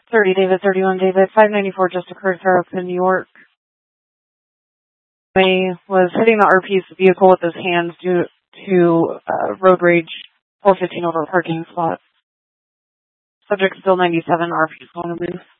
30 David, 31 David, 594 just occurred, Farrakhan, New York. He was hitting the RP's vehicle with his hands due to road rage, 415 over a parking spot. Subject still 97, RP's going to move.